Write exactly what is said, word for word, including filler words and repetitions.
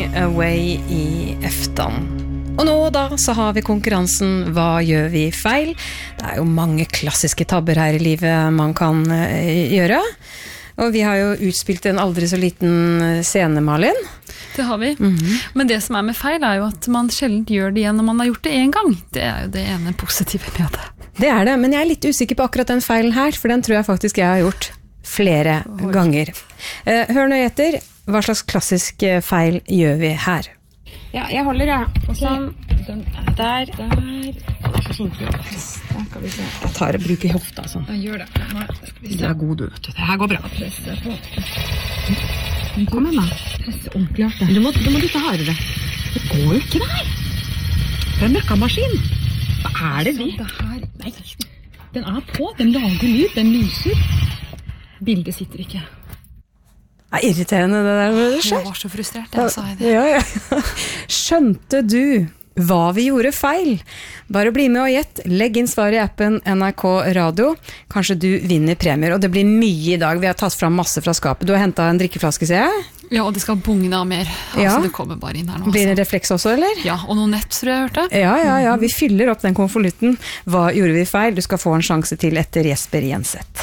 away i eftan. Og nå da så har vi konkurransen Hva gjør vi feil? Det er jo mange klassiske tabber her i livet man kan uh, gjøre. Og vi har jo utspilt en aldri så liten scene, Malin. Det har vi. Mm-hmm. Men det som er med feil er jo at man sjelden gjør det igjen når man har gjort det en gang. Det er jo det ene positive med det. Det er det, men jeg er litt usikker på akkurat den feilen her, for den tror jeg faktisk jeg har gjort flere Oi. ganger. Uh, hør nå etter, hva slags klassisk feil gjør vi her? Ja, jeg holder, ja. Og sånn, den er der, der. Sånn, der kan vi se. Jeg tar og bruker hofta, sånn. Jeg gjør det. Nå, du er god, du, vet du. Det her går bra. Presse på. Kom igjen, da. Presse ordentlig hardt. Du må, du må dytte hardere. Det går jo ikke der. Det er en møkkamaskin. Hva er det vi? Det her, nei, den er på. Den lager lyd, den lyser. Bildet sitter ikke. Det er irriterende det der. Jeg var så frustrert, jeg sa det. Ja, ja. Skjønte du hva vi gjorde feil? Bare bli med og gjett. Legg inn svar i appen N R K Radio. Kanskje du vinner premier, og det blir mye i dag. Vi har tatt fram masse fra skapet. Du har hentet en drikkeflaske, ser jeg? Ja, og det skal bungne av mer. Altså, ja. Det kommer bare inn her nå. Blir det refleks også, eller? Ja, og noe nett, tror jeg jeg hørte. Ja, ja, ja. Vi fyller opp den konvolutten. Hva gjorde vi feil? Du skal få en sjanse til etter Jesper Jenseth.